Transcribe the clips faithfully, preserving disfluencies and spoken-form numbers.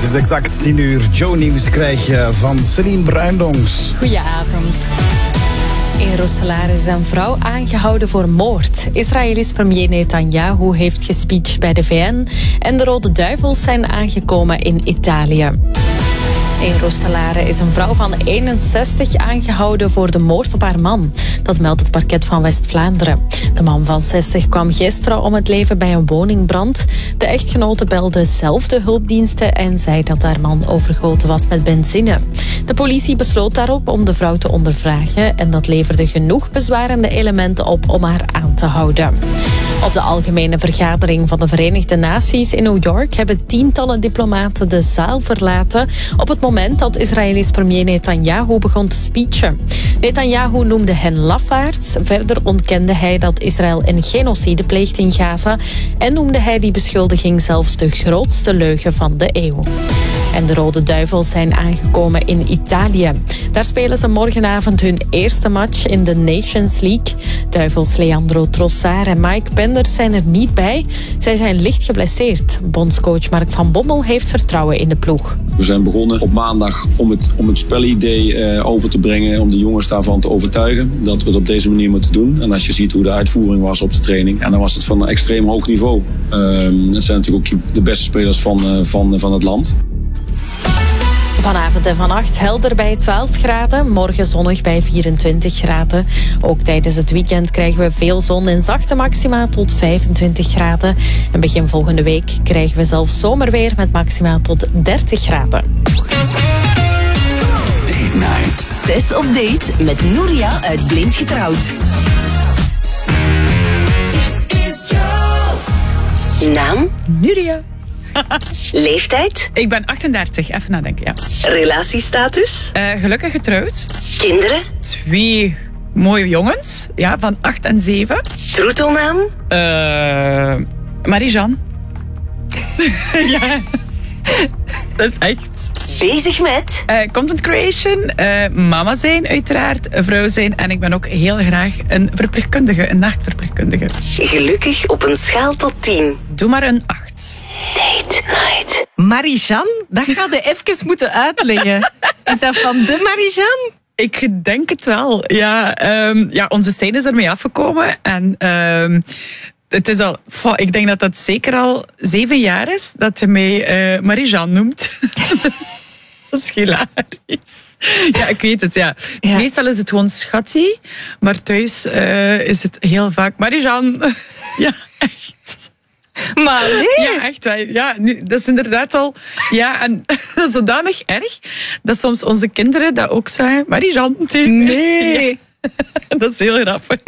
is exact tien uur. Joe Nieuws krijg je van Celine Bruindongs. Goedenavond. In Roeselare is een vrouw aangehouden voor moord. Israëlisch premier Netanyahu heeft gespeecht bij de V N en de Rode Duivels zijn aangekomen in Italië. In Roeselare is een vrouw van eenenzestig aangehouden voor de moord op haar man. Dat meldt het parket van West-Vlaanderen. De man van zestig kwam gisteren om het leven bij een woningbrand. De echtgenote belde zelf de hulpdiensten en zei dat haar man overgoten was met benzine. De politie besloot daarop om de vrouw te ondervragen en dat leverde genoeg bezwarende elementen op om haar aan te houden. Op de algemene vergadering van de Verenigde Naties in New York hebben tientallen diplomaten de zaal verlaten op het moment dat Israëlisch premier Netanyahu begon te speechen. Netanyahu noemde hen lafaards. Verder ontkende hij dat Israël een genocide pleegt in Gaza en noemde hij die beschuldiging zelfs de grootste leugen van de eeuw. En de Rode Duivels zijn aangekomen in Italië. Daar spelen ze morgenavond hun eerste match in de Nations League. Duivels Leandro Trossard en Mike Penders zijn er niet bij. Zij zijn licht geblesseerd. Bondscoach Mark van Bommel heeft vertrouwen in de ploeg. We zijn begonnen op maandag om het, om het spelidee uh, over te brengen, om de jongens daarvan te overtuigen dat we het op deze manier moeten doen. En als je ziet hoe de uitvoering was op de training, en dan was het van een extreem hoog niveau. Uh, het zijn natuurlijk ook de beste spelers van, uh, van, van het land. Vanavond en vannacht helder bij twaalf graden, morgen zonnig bij vierentwintig graden. Ook tijdens het weekend krijgen we veel zon en zachte maxima tot vijfentwintig graden. En begin volgende week krijgen we zelfs zomerweer met maxima tot dertig graden. Date Night. Tess op date met Nuria uit Blind Getrouwd. Dit is Joe. Naam? Nuria. Leeftijd? Ik ben achtendertig, even nadenken, ja. Relatiestatus? Uh, gelukkig getrouwd. Kinderen? Twee mooie jongens, ja, van acht en zeven. Troetelnaam? Uh, Marie-Jeanne. Ja, dat is echt. Bezig met? Uh, content creation, uh, mama zijn uiteraard, vrouw zijn en ik ben ook heel graag een verpleegkundige, een nachtverpleegkundige. Gelukkig op een schaal tot tien. Doe maar een acht. Date Night. Marie-Jeanne, dat gaat je even moeten uitleggen. Is dat van de Marie-Jeanne? Ik denk het wel, ja. Um, ja, onze Stijn is ermee afgekomen en... Um, Het is al, ik denk dat dat zeker al zeven jaar is dat hij mij uh, Marie-Jeanne noemt. Dat is hilarisch. Ja, ik weet het, ja. ja. Meestal is het gewoon schatje, maar thuis uh, is het heel vaak Marie-Jeanne. Ja, echt. Maar nee. Ja, echt. Ja, nu, dat is inderdaad al... Ja, en dat is zodanig erg dat soms onze kinderen dat ook zeggen. Marie-Jeanne. Nee. Ja. Dat is heel grappig.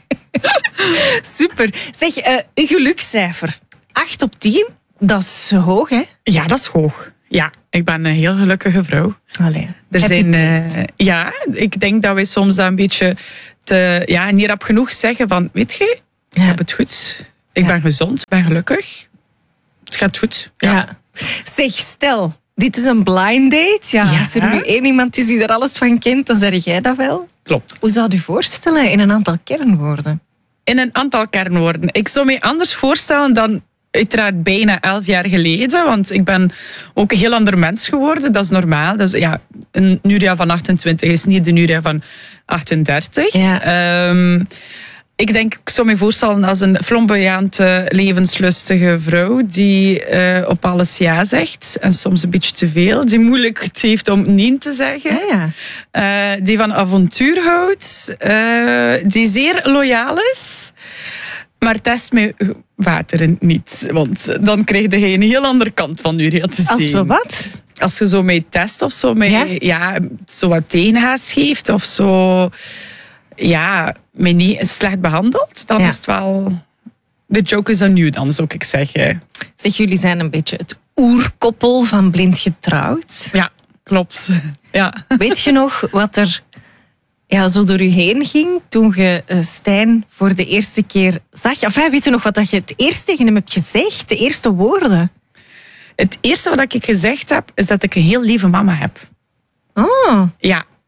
Super. Zeg, uh, uw gelukscijfer. acht op tien, dat is hoog, hè? Ja, dat is hoog. Ja, ik ben een heel gelukkige vrouw. Allee, er zijn, uh, ja, ik denk dat wij soms dat een beetje te, ja, niet rap genoeg zeggen van, weet je, ik heb het goed. Ik ja. ben gezond, ik ben gelukkig. Het gaat goed. Ja. Ja. Zeg, stel, dit is een blind date. Ja, ja. Als er nu één iemand is die er alles van kent, dan zeg jij dat wel. Klopt. Hoe zou je voorstellen in een aantal kernwoorden? In een aantal kernwoorden. Ik zou me anders voorstellen dan uiteraard bijna elf jaar geleden. Want ik ben ook een heel ander mens geworden. Dat is normaal. Dus, ja, een Nuria van achtentwintig is niet de Nuria van achtendertig. Ja. Um, ik denk, ik zou me voorstellen als een flamboyante, levenslustige vrouw die uh, op alles ja zegt. En soms een beetje te veel. Die moeilijk het heeft om nee te zeggen. Ja, ja. Uh, die van avontuur houdt. Uh, die zeer loyaal is. Maar test me water niet. Want dan krijg je een heel andere kant van Nuria te zien. Als we wat? Als je zo mee test of zo, mee, ja? Ja, zo wat tegenhaast geeft of zo... Ja, mij niet slecht behandeld, dan ja. is het wel... De joke is aan you dan, zou ik zeggen. Zeg, jullie zijn een beetje het oerkoppel van Blind Getrouwd. Ja, klopt. Ja. Weet je nog wat er ja, zo door je heen ging toen je uh, Stijn voor de eerste keer zag? Enfin, weet je nog wat je het eerst tegen hem hebt gezegd? De eerste woorden? Het eerste wat ik gezegd heb, is dat ik een heel lieve mama heb. Oh. Ja.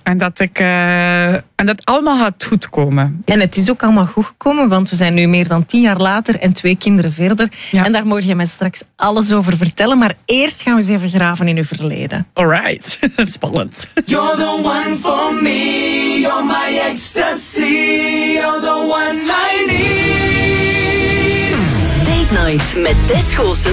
En dat, ik, uh, en dat allemaal gaat goed komen. En het is ook allemaal goed gekomen, want we zijn nu meer dan tien jaar later en twee kinderen verder. Ja. En daar mogen je mij straks alles over vertellen. Maar eerst gaan we eens even graven in uw verleden. Alright, spannend. You're the one for me, you're my ecstasy, you're the one I need. Date Night met Des Goossen